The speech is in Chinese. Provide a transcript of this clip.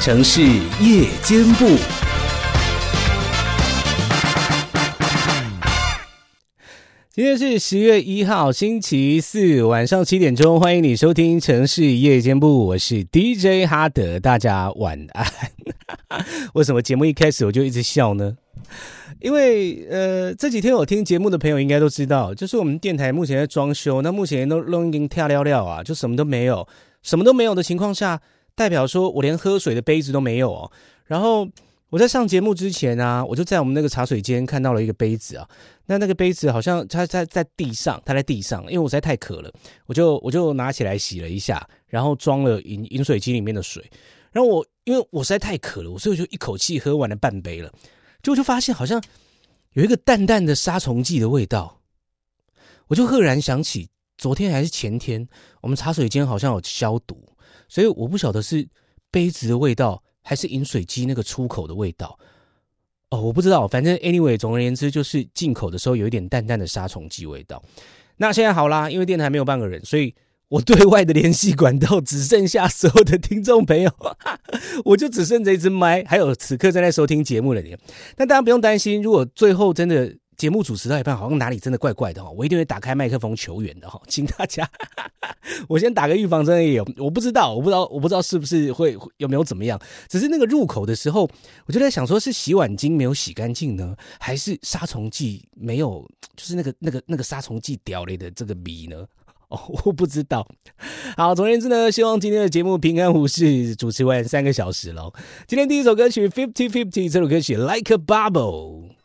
城市夜间部，今天是10月1号星期四晚上7点钟，欢迎你收听城市夜间部，我是 DJ 哈德，大家晚安。为什么节目一开始我就一直笑呢？因为这几天有听节目的朋友应该都知道，就是我们电台目前在装修，那目前都已经跳了了啊，就什么都没有，什么都没有的情况下，代表说我连喝水的杯子都没有哦。然后我在上节目之前啊，我就在我们那个茶水间看到了一个杯子啊，那个杯子好像它在地上，它在地上，因为我实在太渴了，我就拿起来洗了一下，然后装了饮水机里面的水，然后因为我实在太渴了，所以我就一口气喝完了半杯了，结果就发现好像有一个淡淡的杀虫剂的味道，我就赫然想起昨天还是前天，我们茶水间好像有消毒，所以我不晓得是杯子的味道还是饮水机那个出口的味道。我不知道，反正 anyway 总而言之就是进口的时候有一点淡淡的杀虫剂味道。那现在好啦，因为电台没有半个人，所以我对外的联系管道只剩下所有的听众朋友，我就只剩这一支麦，还有此刻正在收听节目的你。但大家不用担心，如果最后真的节目主持到一半好像哪里真的怪怪的，我一定会打开麦克风求援的，请大家我先打个预防针也有，我不知道是不是会有没有怎么样，只是那个入口的时候我就在想说是洗碗巾没有洗干净呢，还是杀虫剂没有，就是那个杀虫剂掉了的这个味呢，我不知道。好，总而言之呢，希望今天的节目平安无事，主持完3个小时咯。今天第一首歌曲 50-50， 这首歌曲 Like a Bubble。